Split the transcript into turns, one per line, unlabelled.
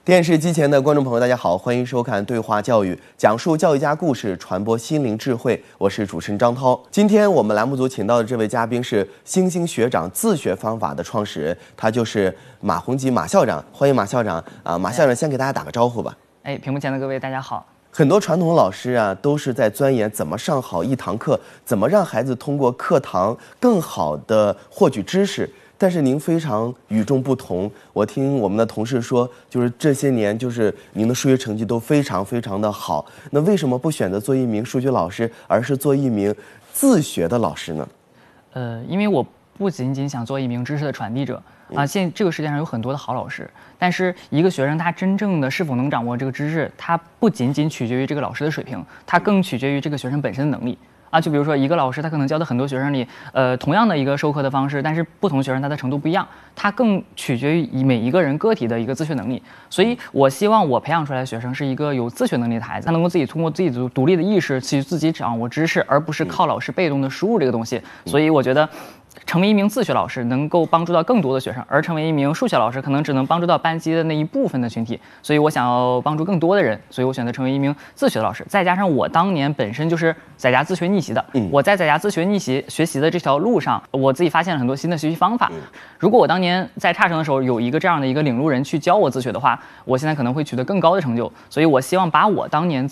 电视机前的观众朋友，大家好，欢迎收看《对话教育》，讲述教育家故事，传播心灵智慧。我是主持人张涛。今天我们栏目组请到的这位嘉宾是星星学长自学方法的创始人，他就是马宏吉马校长。欢迎马校长啊！马校长先给大家打个招呼吧。
屏幕前的各位大家好。
很多传统老师啊，都是在钻研怎么上好一堂课，怎么让孩子通过课堂更好的获取知识。但是您非常与众不同，我听我们的同事说，就是这些年，就是您的数学成绩都非常的好。那为什么不选择做一名数学老师，而是做一名自学的老师呢？
因为我不仅仅想做一名知识的传递者啊，现在这个世界上有很多的好老师，但是一个学生他真正的是否能掌握这个知识，他不仅仅取决于这个老师的水平，他更取决于这个学生本身的能力。就比如说一个老师，他可能教的很多学生里，同样的一个授课的方式，但是不同学生他的程度不一样，他更取决于每一个人个体的一个自学能力。所以我希望我培养出来的学生是一个有自学能力的孩子，他能够自己通过自己的独立的意识去自己掌握知识，而不是靠老师被动的输入这个东西。所以我觉得成为一名自学老师能够帮助到更多的学生，而成为一名数学老师可能只能帮助到班级的那一部分的群体。所以我想要帮助更多的人，所以我选择成为一名自学的老师。再加上我当年本身就是在家自学逆袭的，我在家自学逆袭学习的这条路上，我自己发现了很多新的学习方法。如果我当年在差生的时候有一个这样的一个领路人去教我自学的话，我现在可能会取得更高的成就。所以我希望把我当年